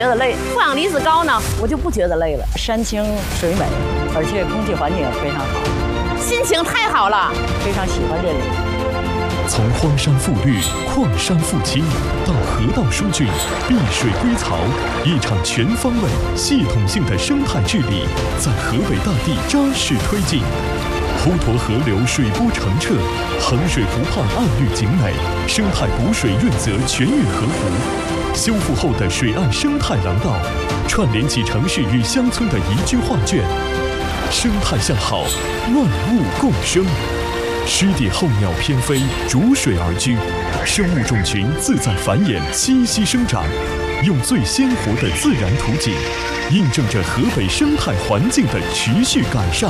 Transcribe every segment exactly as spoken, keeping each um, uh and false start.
觉得累。负氧离子高呢，我就不觉得累了。 山清水美，而且空气环境也非常好， 心情太好了， 非常喜欢这里。 从荒山富绿、矿山富期到河道疏浚、碧水归槽，一场全方位、系统性的生态治理在河北大地扎实推进。滹沱河流水波澄澈，衡水湖畔岸绿景美，生态补水润泽全运河湖。修复后的水岸生态廊道，串联起城市与乡村的宜居画卷。生态向好，万物共生。湿地候鸟翩飞，逐水而居，生物种群自在繁衍，栖息生长，用最鲜活的自然图景，印证着河北生态环境的持续改善。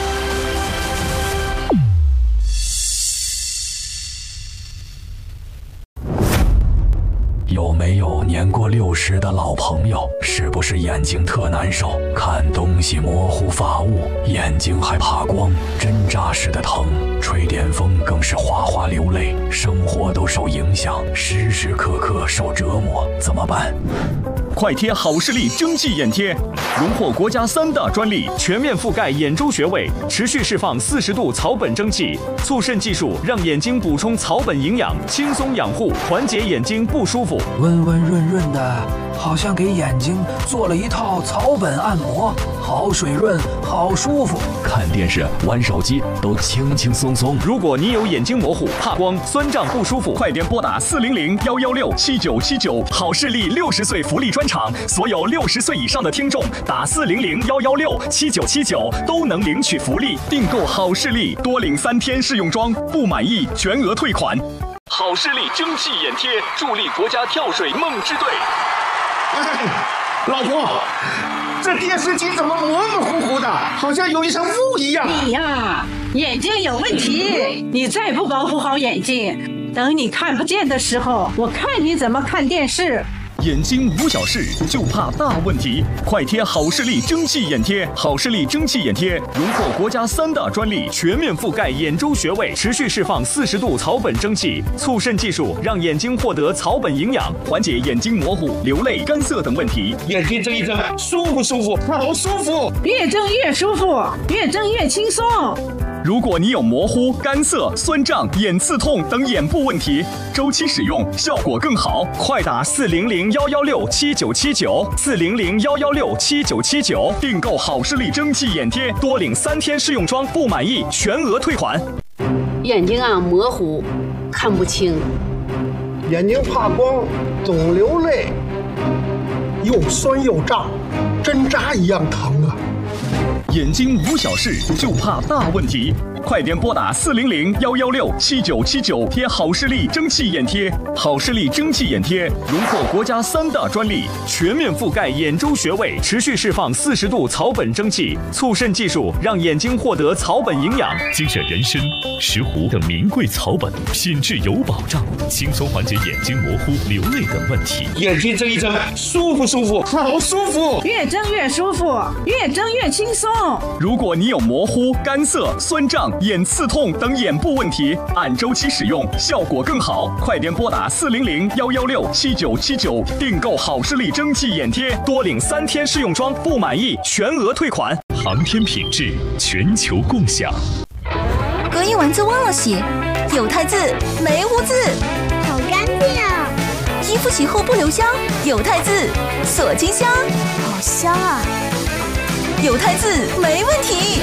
有没有年过六十的老朋友？是不是眼睛特难受，看东西模糊乏物，眼睛还怕光，针扎似的疼，吹点风更是哗哗流泪，生活都受影响，时时刻刻受折磨，怎么办？ 快贴好视力蒸汽眼贴，荣获国家三大专利，全面覆盖眼周穴位，持续释放四十度草本蒸汽，促渗技术让眼睛补充草本营养，轻松养护，缓解眼睛不舒服。 温温润润的，好像给眼睛做了一套草本按摩，好水润，好舒服。 看电视、玩手机都轻轻松松。 如果你有眼睛模糊、怕光、酸胀不舒服，快点拨打四零零幺幺六七九七九，好视力六十岁福利专场，所有六十岁以上的听众打四零零幺幺六七九七九都能领取福利。订购好视力多领三天试用装，不满意全额退款。好视力蒸汽眼贴，助力国家跳水梦之队。 哎，老婆，这电视机怎么模模糊糊的，好像有一层雾一样？ 你呀，眼睛有问题，你再不保护好眼睛，等你看不见的时候，我看你怎么看电视。 眼睛无小事，就怕大问题。快贴好视力蒸汽眼贴，好视力蒸汽眼贴荣获国家三大专利，全面覆盖眼周穴位，持续释放四十度草本蒸汽，促渗技术让眼睛获得草本营养，缓解眼睛模糊、流泪、干涩等问题。 眼睛睁一睁，舒不舒服？好舒服！ 越睁越舒服，越睁越轻松。 如果你有模糊、干涩、酸胀、眼刺痛等眼部问题，周期使用效果更好。快打四零零幺幺六七九七九，四零零幺幺六七九七九，订购好视力蒸汽眼贴，多领三天试用装，不满意全额退款。 眼睛啊模糊，看不清， 眼睛怕光，总流泪，又酸又胀，针扎一样疼啊。 眼睛无小事，就怕大问题。快点拨打四零零幺幺六七九七九，贴好视力蒸汽眼贴。好视力蒸汽眼贴荣获国家三大专利，全面覆盖眼周穴位，持续释放四十度草本蒸汽，促渗技术让眼睛获得草本营养。 精选人参、石斛等名贵草本，品质有保障，轻松缓解眼睛模糊、流泪等问题。 眼睛睁一睁，舒不舒服？好舒服！ 越睁越舒服，越睁越轻松。 如果你有模糊、干涩、酸胀、眼刺痛等眼部问题，按周期使用效果更好。快点拨打四零零幺幺六七九七九，订购好视力蒸汽眼贴，多领三天试用装，不满意全额退款。 航天品质全球共享。 隔夜丸子忘了洗，有汰渍没污渍， 好干净啊！ 衣服洗后不留香，有汰渍锁金香， 好香啊！ 有汰渍没问题。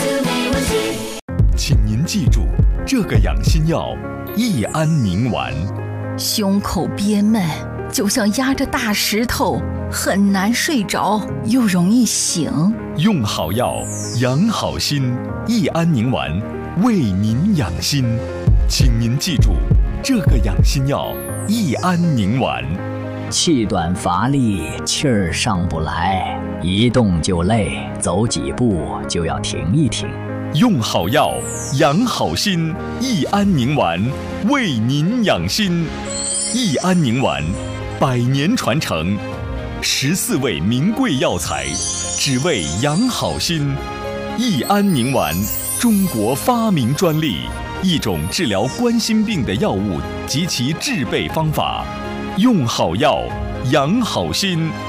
请您记住，这个养心药益安宁丸。 胸口憋闷，就像压着大石头，很难睡着，又容易醒。 用好药，养好心，益安宁丸为您养心。请您记住，这个养心药益安宁丸。 气短乏力，气儿上不来，一动就累，走几步就要停一停。 用好药，养好心，益安宁丸为您养心。益安宁丸，百年传承，十四味名贵药材，只为养好心。益安宁丸，中国发明专利，一种治疗冠心病的药物及其制备方法。用好药，养好心。